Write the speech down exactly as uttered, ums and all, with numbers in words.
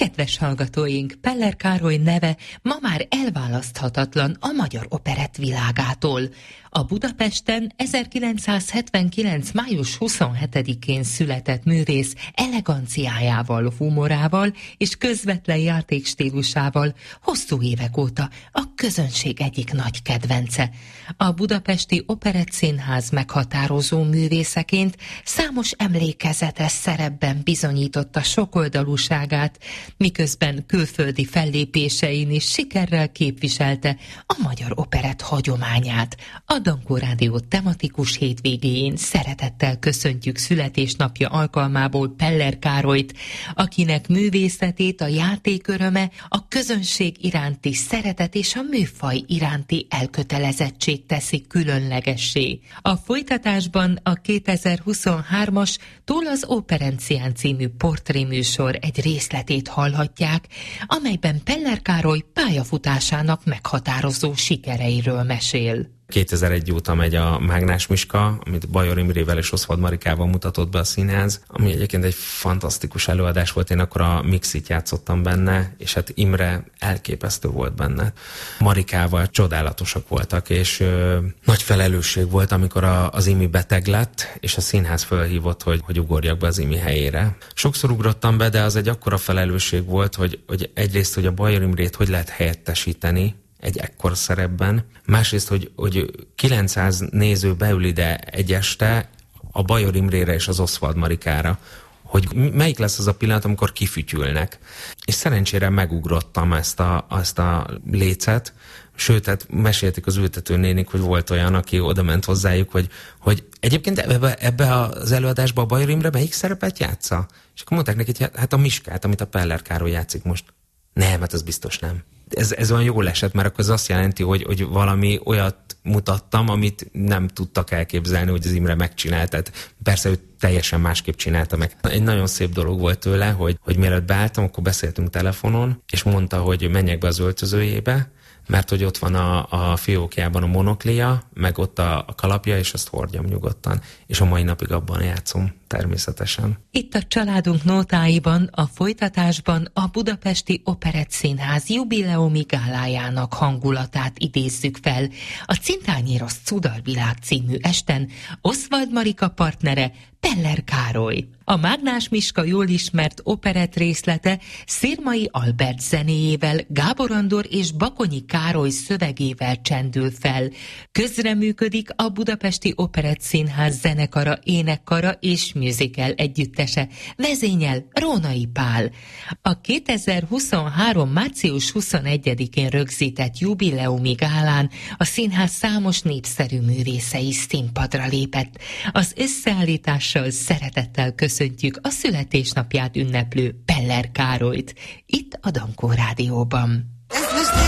Kedves hallgatóink, Peller Károly neve ma már elválaszthatatlan a magyar operett világától. A Budapesten ezerkilencszázhetvenkilenc. május huszonhetedikén született művész eleganciájával, humorával és közvetlen játékstílusával hosszú évek óta a közönség egyik nagy kedvence. A Budapesti Operettszínház meghatározó művészeként számos emlékezetes szerepben bizonyította sokoldalúságát, miközben külföldi fellépésein is sikerrel képviselte a magyar operett hagyományát. A Dankó Rádió tematikus hétvégéjén szeretettel köszöntjük születésnapja alkalmából Peller Károlyt, akinek művészetét a játék öröme, a közönség iránti szeretet és a műfaj iránti elkötelezettség teszi különlegessé. A folytatásban a kétezer-huszonhármas Túl az Operencián című portréműsor egy részletét hallhatják, amelyben Peller Károly pályafutásának meghatározó sikereiről mesél. kétezer-egy óta megy a Mágnás Miska, amit Bajor Imrével és Oswald Marikával mutatott be a színház, ami egyébként egy fantasztikus előadás volt. Én akkor a Mixit játszottam benne, és hát Imre elképesztő volt benne. Marikával csodálatosak voltak, és ö, nagy felelősség volt, amikor a, az Imi beteg lett, és a színház felhívott, hogy, hogy ugorjak be az Imi helyére. Sokszor ugrottam be, de az egy akkora felelősség volt, hogy, hogy egyrészt, hogy a Bajor Imrét hogy lehet helyettesíteni egy ekkora szerepben. Másrészt, hogy, hogy kilencszáz néző beül ide egy este a Bajor Imrére és az Oswald Marikára, hogy melyik lesz az a pillanat, amikor kifütyülnek. És szerencsére megugrottam ezt a, ezt a lécet, sőt, hát mesélték az ültetőnénik, hogy volt olyan, aki oda ment hozzájuk, hogy, hogy egyébként ebbe, ebbe az előadásban a Bajor Imre melyik szerepet játsza? És akkor mondták neki, hogy hát a Miskát, amit a Peller Károly játszik most. Nem, hát az biztos nem. Ez, ez olyan jól esett, mert akkor az azt jelenti, hogy, hogy valami olyat mutattam, amit nem tudtak elképzelni, hogy az Imre megcsinált. Tehát persze ő teljesen másképp csinálta meg. Egy nagyon szép dolog volt tőle, hogy, hogy mielőtt beálltam, akkor beszéltünk telefonon, és mondta, hogy menjek be az öltözőjébe, mert hogy ott van a, a fiókjában a monoklia, meg ott a, a kalapja, és azt hordjam nyugodtan. És a mai napig abban játszom, természetesen. Itt a családunk nótáiban, a folytatásban a Budapesti Operettszínház jubileumi gálájának hangulatát idézzük fel. A Cintányéros Cudalvilág című esten Oswald Marika partnere Peller Károly. A Mágnás Miska jól ismert operett részlete Szirmai Albert zenéjével, Gábor Andor és Bakonyi Károly szövegével csendül fel. Közreműködik a Budapesti Operettszínház zenekara, énekkara és musical együttese, vezényel Rónai Pál. A kétezer-huszonhárom. március huszonegyedikén rögzített jubileumi gálán a színház számos népszerű művésze is színpadra lépett. Az összeállítással szeretettel köszöntjük a születésnapját ünneplő Peller Károlyt, itt a Dankó Rádióban.